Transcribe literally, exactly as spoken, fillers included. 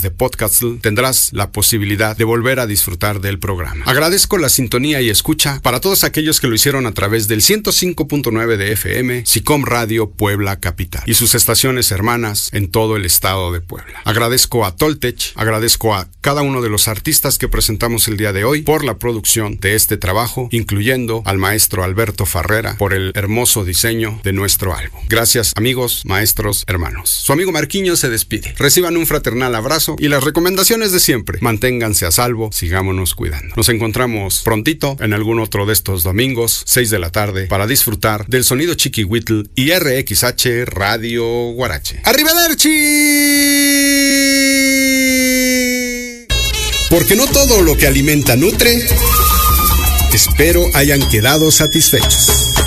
de Podcastl tendrás la posibilidad de volver a disfrutar del programa. Agradezco la sintonía y escucha para todos aquellos que lo hicieron a través del ciento cinco punto nueve de F M, SICOM Radio Puebla Capital y sus estaciones hermanas en todo el estado de Puebla. Agradezco a Toltech, agradezco a cada uno de los artistas que presentamos el día de hoy por la producción de este trabajo, incluyendo al maestro Alberto Farrera por el hermoso diseño de nuestro álbum. Gracias, amigos, maestros, hermanos. Su amigo Marquiño se despide. Reciban un fraternal abrazo y las recomendaciones de siempre. Manténganse a salvo, sigámonos cuidando. Nos encontramos prontito en algún otro de estos domingos, seis de la tarde, para disfrutar del sonido Chiquihuitl y R X H Radio Guarache. ¡Arrivederci! Porque no todo lo que alimenta nutre. Espero hayan quedado satisfechos.